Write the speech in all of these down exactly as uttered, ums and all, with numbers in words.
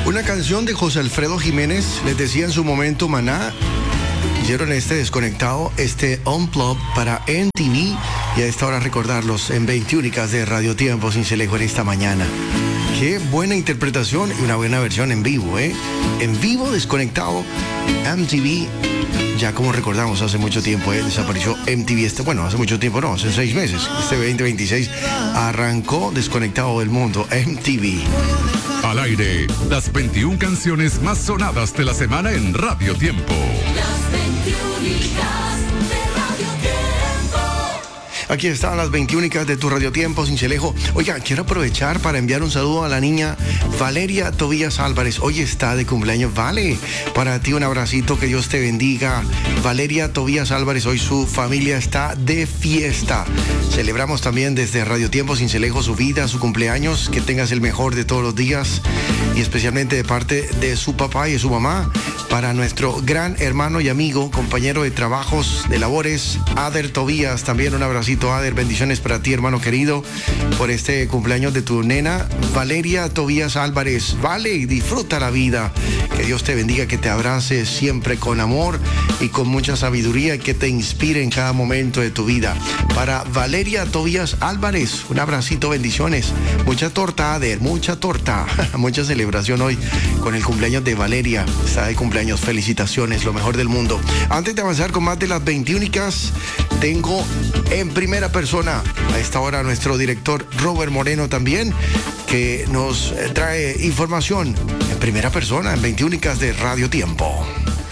Una canción de José Alfredo Jiménez, les decía en su momento Maná, hicieron este desconectado, este Unplugged para M T V, y a esta hora recordarlos en veintiúnicas de Radio Tiempo Cincelejo en esta mañana. Qué buena interpretación y una buena versión en vivo, ¿eh? En vivo, desconectado, M T V. Ya como recordamos, hace mucho tiempo ¿eh? desapareció M T V. Este, bueno, hace mucho tiempo no, hace seis meses. Este veinte veintiséis arrancó desconectado del mundo, M T V. Al aire, las veintiuna canciones más sonadas de la semana en Radio Tiempo. Las veintiúnicas de Radio Tiempo. Aquí están las veintiúnicas de tu Radio Tiempo, Cincelejo. Oiga, quiero aprovechar para enviar un saludo a la niña Valeria Tobías Álvarez. Hoy está de cumpleaños. Vale, para ti un abracito, que Dios te bendiga. Valeria Tobías Álvarez, hoy su familia está de fiesta. Celebramos también desde Radio Tiempo Cincelejo su vida, su cumpleaños. Que tengas el mejor de todos los días, y especialmente de parte de su papá y de su mamá, para nuestro gran hermano y amigo, compañero de trabajos, de labores, Ader Tobías. También un abracito, Ader. Bendiciones para ti, hermano querido, por este cumpleaños de tu nena Valeria Tobías Álvarez. Vale, y disfruta la vida. Que Dios te bendiga, que te abrace siempre con amor y con mucha sabiduría, y que te inspire en cada momento de tu vida. Para Valeria Tobías Álvarez, un abracito, bendiciones. Mucha torta, Ader, mucha torta. Mucha celebración hoy con el cumpleaños de Valeria. Está de cumpleaños, felicitaciones, lo mejor del mundo. Antes de avanzar con más de las veintiúnicas, tengo en primera persona a esta hora nuestro director Robert Moreno también, que nos trae información en primera persona en veintiúnicas de Radio Tiempo.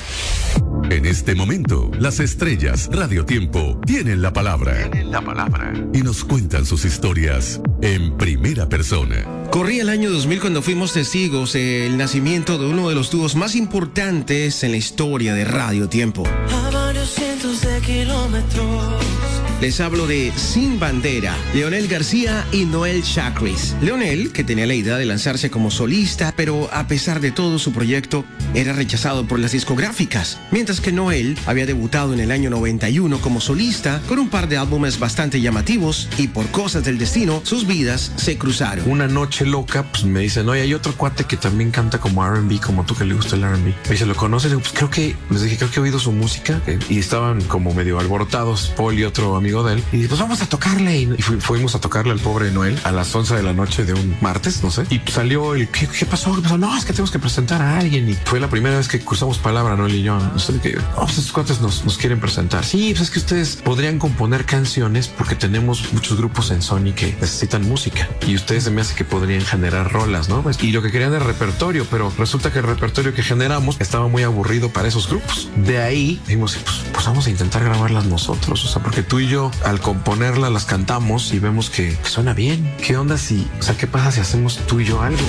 En este momento, las estrellas Radio Tiempo tienen la palabra. Tienen la palabra. Y nos cuentan sus historias en primera persona. Corría el año dos mil cuando fuimos testigos del nacimiento de uno de los dúos más importantes en la historia de Radio Tiempo. A varios cientos de kilómetros. Les hablo de Sin Bandera, Leonel García y Noel Chacris. Leonel, que tenía la idea de lanzarse como solista, pero a pesar de todo su proyecto era rechazado por las discográficas, mientras que Noel había debutado en el año noventa y uno como solista con un par de álbumes bastante llamativos, y por cosas del destino sus vidas se cruzaron. Una noche loca, pues me dicen, oye, hay otro cuate que también canta como R and B, como tú que le gusta el R and B. Me dice, ¿lo conoces? Pues creo que, les dije, creo que he oído su música, y estaban como medio alborotados, Paul y otro amigo de él, y pues vamos a tocarle, y fu fuimos a tocarle al pobre Noel a las once de la noche de un martes, no sé, y salió el, ¿qué, qué pasó? ¿Qué pasó? No, es que tenemos que presentar a alguien, y fue la primera vez que cruzamos palabra, Noel y yo, no sé, que, oh, pues estos cuates nos, nos quieren presentar. Sí, pues es que ustedes podrían componer canciones, porque tenemos muchos grupos en Sony que necesitan música, y ustedes se me hace que podrían generar rolas, ¿no? Pues, y lo que querían era repertorio, pero resulta que el repertorio que generamos estaba muy aburrido para esos grupos. De ahí dijimos, pues, pues vamos a intentar grabarlas nosotros, o sea, porque tú y yo al componerlas las cantamos y vemos que, que suena bien. ¿Qué onda si, o sea, qué pasa si hacemos tú y yo algo?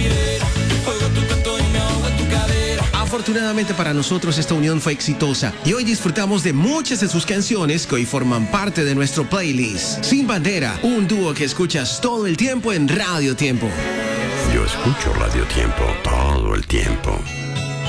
Afortunadamente para nosotros esta unión fue exitosa, y hoy disfrutamos de muchas de sus canciones que hoy forman parte de nuestro playlist. Sin Bandera, un dúo que escuchas todo el tiempo en Radio Tiempo. Yo escucho Radio Tiempo todo el tiempo.